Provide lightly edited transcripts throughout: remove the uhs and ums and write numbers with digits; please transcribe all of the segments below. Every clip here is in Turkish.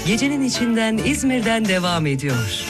Gecenin içinden İzmir'den devam ediyor.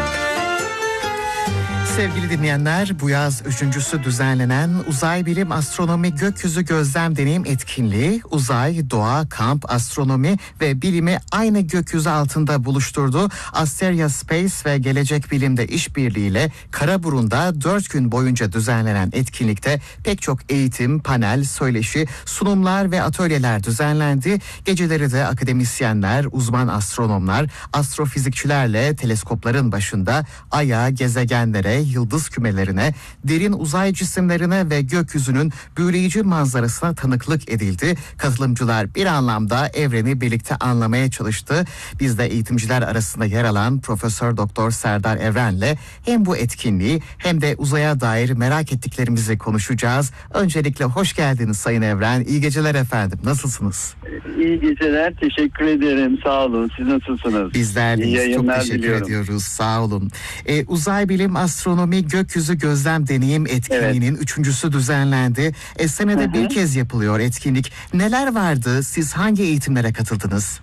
Sevgili dinleyenler, bu yaz üçüncüsü düzenlenen Uzay Bilim Astronomi Gökyüzü Gözlem Deneyim Etkinliği, uzay, doğa, kamp, astronomi ve bilimi aynı gökyüzü altında buluşturdu. Asteria Space ve Gelecek Bilim'de işbirliğiyle Karaburun'da 4 gün boyunca düzenlenen etkinlikte pek çok eğitim, panel, söyleşi, sunumlar ve atölyeler düzenlendi. Geceleri de akademisyenler, uzman astronomlar, astrofizikçilerle teleskopların başında Ay'a, gezegenlere, yıldız kümelerine, derin uzay cisimlerine ve gökyüzünün büyüleyici manzarasına tanıklık edildi. Katılımcılar bir anlamda evreni birlikte anlamaya çalıştı. Biz de eğitimciler arasında yer alan Profesör Doktor Serdar Evren'le hem bu etkinliği hem de uzaya dair merak ettiklerimizi konuşacağız. Öncelikle hoş geldiniz Sayın Evren. İyi geceler efendim. Nasılsınız? İyi geceler. Teşekkür ederim. Sağ olun. Siz nasılsınız? Bizler deyiz. Çok teşekkür ediyoruz. Sağ olun. Uzay Bilim Astronomi Gökyüzü Gözlem Deneyim Etkinliği'nin üçüncüsü düzenlendi. Senede bir kez yapılıyor etkinlik. Neler vardı? Siz hangi eğitimlere katıldınız?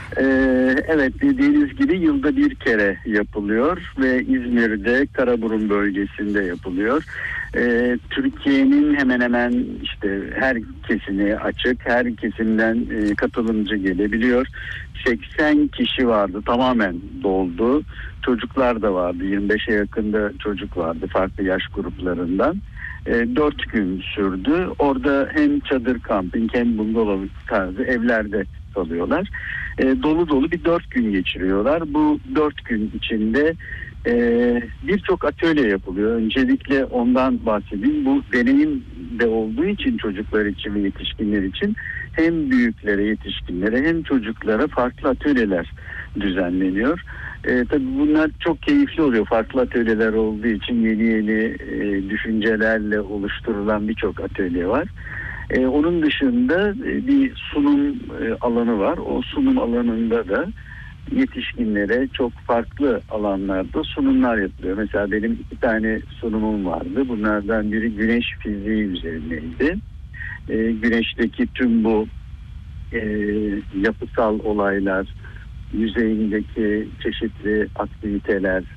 Evet, dediğiniz gibi yılda bir kere yapılıyor ve İzmir'de Karaburun bölgesinde yapılıyor. Türkiye'nin hemen hemen işte her kesime açık, her kesimden katılımcı gelebiliyor. 80 kişi vardı, tamamen doldu. Çocuklar da vardı, 25'e yakında çocuk vardı farklı yaş gruplarından. 4 gün sürdü. Orada hem çadır kamping hem bungalov tarzı evlerde kalıyorlar. Dolu dolu bir 4 gün geçiriyorlar. Bu 4 gün içinde birçok atölye yapılıyor. Öncelikle ondan bahsedeyim. Bu deneyim de olduğu için çocuklar için ve yetişkinler için hem büyüklere, yetişkinlere hem çocuklara farklı atölyeler düzenleniyor. Tabii bunlar çok keyifli oluyor. Farklı atölyeler olduğu için yeni düşüncelerle oluşturulan birçok atölye var. Onun dışında bir sunum alanı var. O sunum alanında da yetişkinlere çok farklı alanlarda sunumlar yapılıyor. Mesela benim 2 tane sunumum vardı. Bunlardan biri güneş fiziği üzerineydi. Güneşteki tüm bu yapısal olaylar, yüzeyindeki çeşitli aktiviteler,